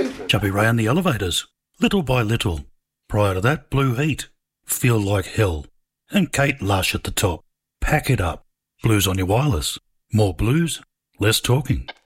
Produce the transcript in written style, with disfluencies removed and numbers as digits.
Chubby Ray and the Elevators, Little by Little. Prior to that, Blue Heat, Feel Like Hell. And Kate Lush at the top, Pack It Up. Blues on your wireless. More blues, less talking.